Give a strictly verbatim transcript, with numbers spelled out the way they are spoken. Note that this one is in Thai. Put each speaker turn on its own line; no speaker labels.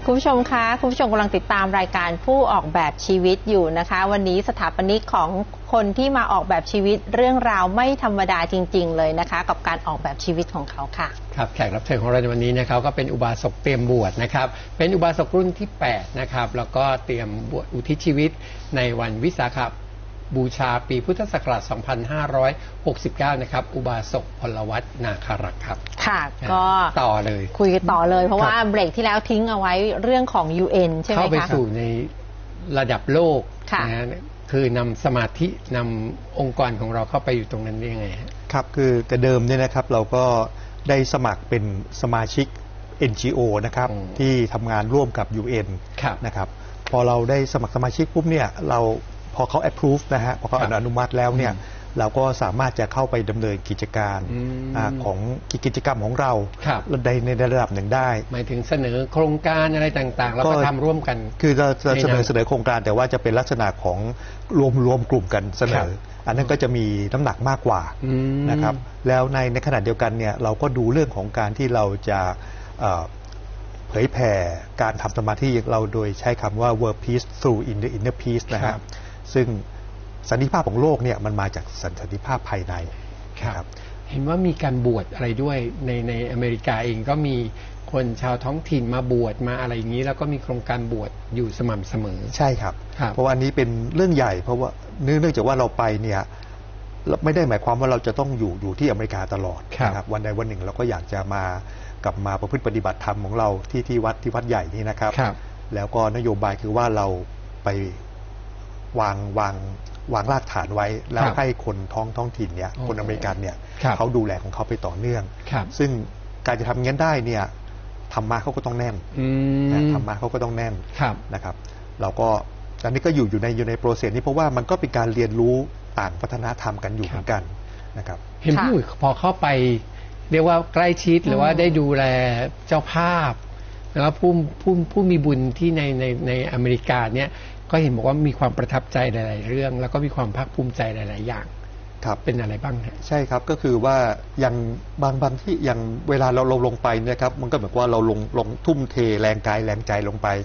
คุณผู้ชมคะคุณผู้ชมกำลังติดตามรายการผู้ออกแบบชีวิตอยู่นะคะวันนี้สถาปนิกของคนที่มาออกแบบชีวิตเรื่องราวไม่ธรรมดาจริงๆเลยนะคะกับการออกแบบชีวิตของเขาค่ะ
ครับแขกรับเชิญของเราในวันนี้นะครับก็เป็นอุบาสกเตรียมบวชนะครับเป็นอุบาสกรุ่นที่แปดนะครับแล้วก็เตรียมบวชอุทิศชีวิตในวันวิสาขบูชาปีพุทธศักราชสองพันห้าร้อยหกสิบเก้านะครับอุบาสกพลวัฒน์นาคารักษ์ครับ
ค่ะก็
ต่อเลย
คุยต่อเลยเพราะว่าเบรกที่แล้วทิ้งเอาไว้เรื่องของ ยู เอ็น ใช่ไหมคะ
เข้าไปสู่ในระดับโลกนะฮะคือนำสมาธินำองค์กรของเราเข้าไปอยู่ตรงนั้นได้ยังไง
ครับคือแต่เดิมเนี่ยนะครับเราก็ได้สมัครเป็นสมาชิก เอ็น จี โอ นะครับที่ทำงานร่วมกับ ยู เอ็น นะครับพอเราได้สมัครสมาชิกปุ๊บเนี่ยเราพอเขา approve นะฮะพอเขาอนุมัติแล้วเนี่ยเราก็สามารถจะเข้าไปดำเนินกิจการของกิจกรรมของเราในในระดับหนึ่งได้
หมายถึงเสนอโครงการอะไรต่างๆแล้วก็ทำร่วมกัน
คือเราจะเสนอเสนอโครงการแต่ว่าจะเป็นลักษณะของรวมรวมกลุ่มกันเสนออันนั้นก็จะมีน้ำหนักมากกว่านะครับแล้วในในขณะเดียวกันเนี่ยเราก็ดูเรื่องของการที่เราจะเผยแผ่การทำสมาธิเราโดยใช้คำว่า world peace through inner inner peace นะครับซึ่งสันติภาพของโลกเนี่ยมันมาจากสันติภาพภายใน
ครับเห็นว่ามีการบวชอะไรด้วยในในอเมริกาเองก็มีคนชาวท้องถิ่นมาบวชมาอะไรอย่างนี้แล้วก็มีโครงการบวชอยู่สม่ำเสมอ
ใช่ครับเพราะว่าอันนี้เป็นเรื่องใหญ่เพราะว่าเนื่องจากว่าเราไปเนี่ยไม่ได้หมายความว่าเราจะต้องอยู่อยู่ที่อเมริกาตลอดนะครับวันใดวันหนึ่งเราก็อยากจะมากลับมาประพฤติปฏิบัติธรรมของเราที่ที่วัดที่วัดใหญ่นี่นะครับแล้วก็นโยบายคือว่าเราไปวางวางวางรากฐานไว้แล้วให้คนท้องท้องถิ่นเนี่ยคนอเมริกันเนี่ยเขาดูแลของเขาไปต่อเนื่องซึ่งการจะทำอย่างนั้นได้เนี่ยธรรมะเขาก็ต้องแน่นธรรมะเขาก็ต้องแน่นนะครับเราก็อันนี้ก็อยู่อยู่ในอยู่ในโปรเซสนี้เพราะว่ามันก็เป็นการเรียนรู้ต่างวัฒนธรรมกันอยู่เหมือนกันนะครับ
เห็นพี่อุ๋ยพอเข้าไปเรียกว่าใกล้ชิดหรือว่าได้ดูแลเจ้าภาพแล้วผู้ผู้ผู้มีบุญที่ในในในอเมริกาเนี่ยก็เห็นบอกว่ามีความประทับใจหลายๆเรื่องแล้วก็มีความภาคภูมิใจหลายๆอย่าง
ครับ
เป็นอะไรบ้างฮะ
ใช่ครับก็คือว่าอย่างบางบางที่อย่างเวลาเราเราลงไปเนี่ยครับมันก็เหมือนว่าเราลงลงทุ่มเทแรงกายแรงใจลงไป